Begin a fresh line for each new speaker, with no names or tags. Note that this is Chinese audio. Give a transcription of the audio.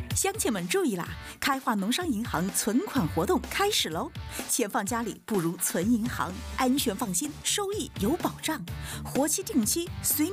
乡亲们注意啦！开化农商银行存款活动开始喽！钱放家里不如存银行，安全放心，收益有保障。活期定期随